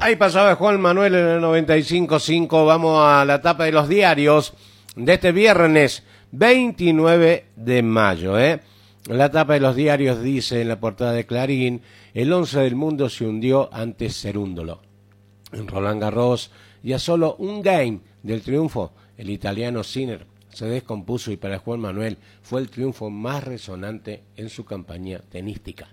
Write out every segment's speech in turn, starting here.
Ahí pasaba Juan Manuel en el 95.5. Vamos a la tapa de los diarios de este viernes 29 de mayo. La tapa de los diarios dice en la portada de Clarín: el 11 del mundo se hundió ante Cerúndolo. En Roland Garros, y a solo un game del triunfo, el italiano Sinner se descompuso y para Juan Manuel fue el triunfo más resonante en su campaña tenística.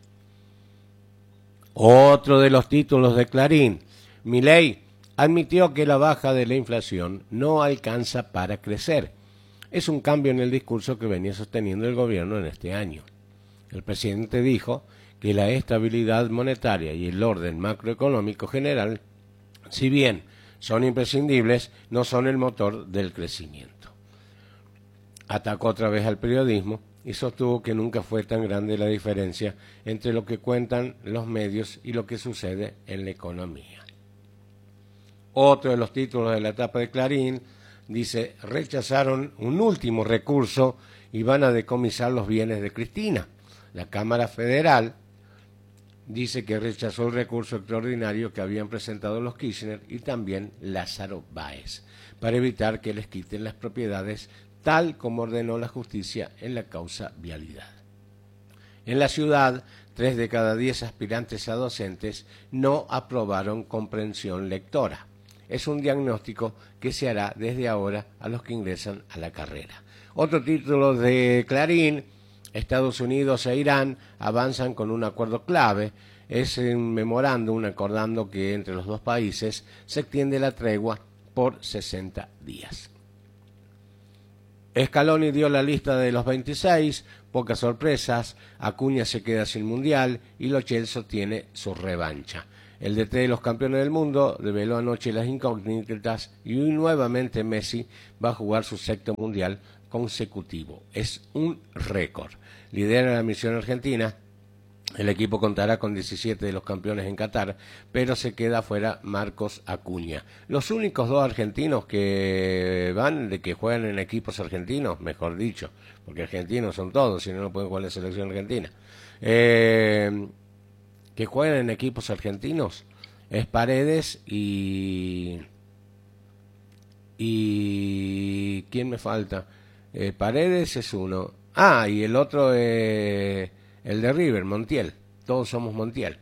Otro de los títulos de Clarín: Milei admitió que la baja de la inflación no alcanza para crecer. Es un cambio en el discurso que venía sosteniendo el gobierno en este año. El presidente dijo que la estabilidad monetaria y el orden macroeconómico general, si bien son imprescindibles, no son el motor del crecimiento. Atacó otra vez al periodismo y sostuvo que nunca fue tan grande la diferencia entre lo que cuentan los medios y lo que sucede en la economía. Otro de los títulos de la etapa de Clarín dice: rechazaron un último recurso y van a decomisar los bienes de Cristina. La Cámara Federal dice que rechazó el recurso extraordinario que habían presentado los Kirchner y también Lázaro Báez, para evitar que les quiten las propiedades, tal como ordenó la justicia en la causa Vialidad. En la ciudad, 3 de cada 10 aspirantes a docentes no aprobaron comprensión lectora. Es un diagnóstico que se hará desde ahora a los que ingresan a la carrera. Otro título de Clarín: Estados Unidos e Irán avanzan con un acuerdo clave. Es un memorándum acordando que entre los dos países se extiende la tregua por 60 días. Scaloni dio la lista de los 26, pocas sorpresas. Acuña se queda sin mundial y Lo Celso tiene su revancha. El DT de los campeones del mundo reveló anoche las incógnitas y nuevamente Messi va a jugar su sexto mundial consecutivo. Es un récord. Lidera la misión argentina. El equipo contará con 17 de los campeones en Qatar, pero se queda fuera Marcos Acuña. Los únicos dos argentinos que juegan en equipos argentinos, mejor dicho, porque argentinos son todos, si no, no pueden jugar en la selección argentina, que juegan en equipos argentinos es Paredes y ¿quién me falta? Paredes es uno. Y el otro el de River, Montiel. Todos somos Montiel.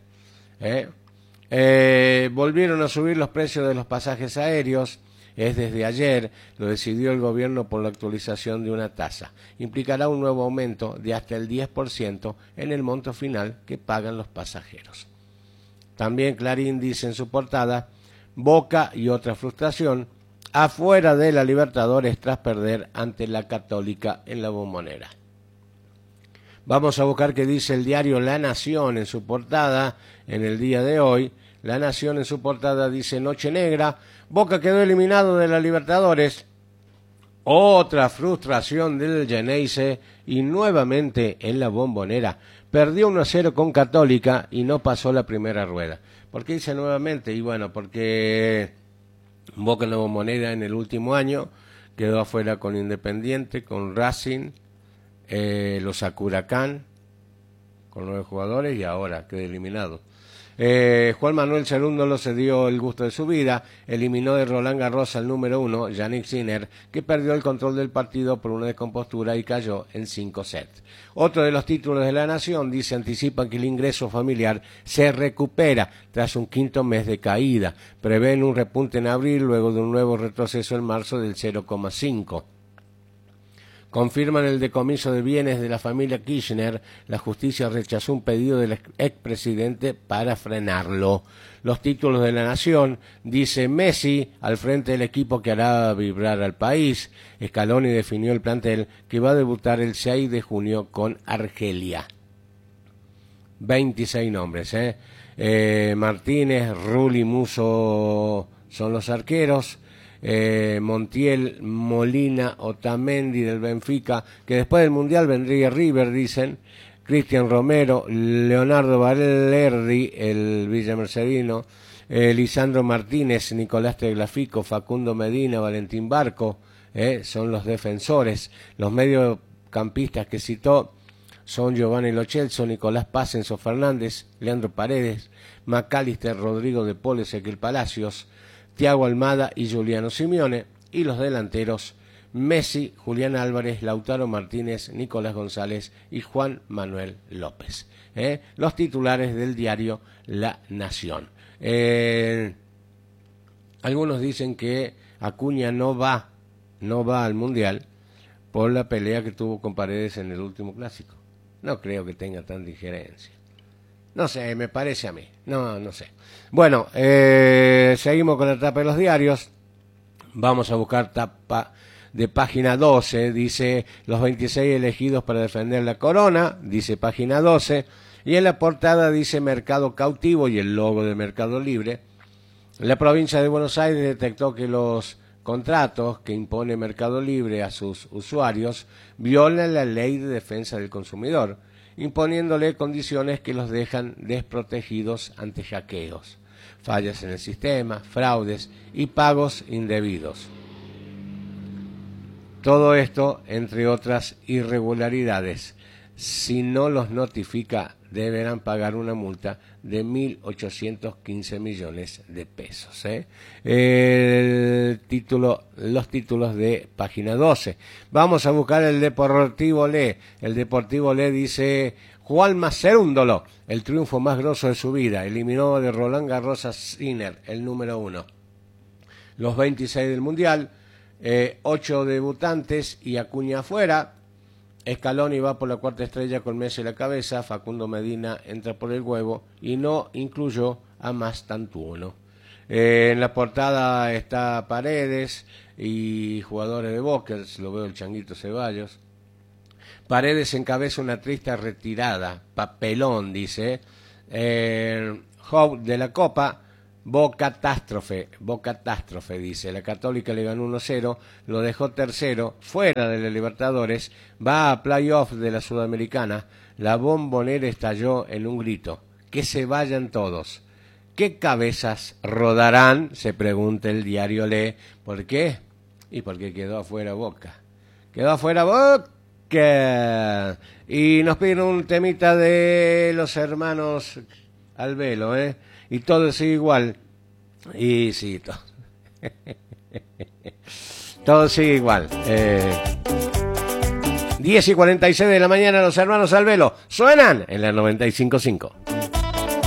Volvieron a subir los precios de los pasajes aéreos. Es desde ayer, lo decidió el gobierno por la actualización de una tasa. Implicará un nuevo aumento de hasta el 10% en el monto final que pagan los pasajeros. También Clarín dice en su portada: Boca y otra frustración, afuera de la Libertadores tras perder ante la Católica en la Bombonera. Vamos a buscar qué dice el diario La Nación en su portada en el día de hoy. La Nación en su portada dice: Noche negra, Boca quedó eliminado de la Libertadores. Otra frustración del Geneise y nuevamente en la Bombonera. Perdió 1-0 con Católica y no pasó la primera rueda. ¿Por qué dice nuevamente? Y bueno, porque Boca en la Bombonera en el último año quedó afuera con Independiente, con Racing, los Huracán, con 9 jugadores, y ahora quedó eliminado. Juan Manuel Cerúndolo se dio el gusto de su vida, eliminó de Roland Garros al número 1, Jannik Sinner, que perdió el control del partido por una descompostura y cayó en 5 sets. Otro de los títulos de La Nación dice: anticipan que el ingreso familiar se recupera tras un quinto mes de caída, prevén un repunte en abril luego de un nuevo retroceso en marzo del 0,5%. Confirman el decomiso de bienes de la familia Kirchner. La justicia rechazó un pedido del expresidente para frenarlo. Los títulos de La Nación dice: Messi al frente del equipo que hará vibrar al país. Scaloni definió el plantel que va a debutar el 6 de junio con Argelia. 26 nombres. Martínez, Rulli, Musso son los arqueros. Montiel, Molina, Otamendi del Benfica, que después del Mundial vendría River, dicen. Cristian Romero, Leonardo Valerdi, el villamercedino, Lisandro Martínez, Nicolás Teglafico, Facundo Medina, Valentín Barco, son los defensores. Los mediocampistas que citó son Giovanni Lo Celso, Nicolás Paz, Enzo Fernández, Leandro Paredes, Macalister, Rodrigo de Paul, Ezequiel Palacios, Thiago Almada y Juliano Simeone, y los delanteros Messi, Julián Álvarez, Lautaro Martínez, Nicolás González y Juan Manuel López. Los titulares del diario La Nación. Algunos dicen que Acuña no va al Mundial por la pelea que tuvo con Paredes en el último clásico. No creo que tenga tanta injerencia. No sé, me parece a mí. No sé. Bueno, seguimos con la tapa de los diarios. Vamos a buscar tapa de página 12. Dice los 26 elegidos para defender la corona. Dice página 12. Y en la portada dice Mercado Cautivo y el logo de Mercado Libre. La provincia de Buenos Aires detectó que los contratos que impone Mercado Libre a sus usuarios violan la ley de defensa del consumidor, imponiéndole condiciones que los dejan desprotegidos ante hackeos, fallas en el sistema, fraudes y pagos indebidos. Todo esto, entre otras irregularidades. Si no los notifica, deberán pagar una multa de 1.815 millones de pesos. Los títulos de página 12. Vamos a buscar el Deportivo Le. El Deportivo Le dice Juanma Cerúndolo, el triunfo más grosso de su vida. Eliminó de Roland Garros a Sinner, el número 1. Los 26 del Mundial, 8 debutantes y Acuña afuera. Scaloni va por la cuarta estrella con Messi a la cabeza, Facundo Medina entra por el huevo y no incluyó a Mastantuono. En la portada está Paredes y jugadores de Boca, lo veo el Changuito Ceballos. Paredes encabeza una triste retirada, papelón dice. Hope de la Copa, Bocatástrofe dice. La Católica le ganó 1-0, lo dejó tercero, fuera de la Libertadores, va a playoff de la Sudamericana. La Bombonera estalló en un grito: que se vayan todos. ¿Qué cabezas rodarán?, se pregunta el diario Le. ¿Por qué? Y porque quedó afuera Boca. Quedó afuera Boca. Y nos piden un temita de los hermanos Albelo, y todo sigue igual. Y sí, todo sigue igual. 10:46 de la mañana, los hermanos Albelo suenan en la 95.5.